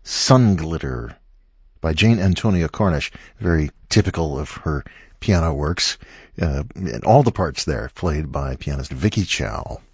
Sun Glitter by Jane Antonia Cornish, very typical of her piano works. And all the parts there played by pianist Vicky Chow.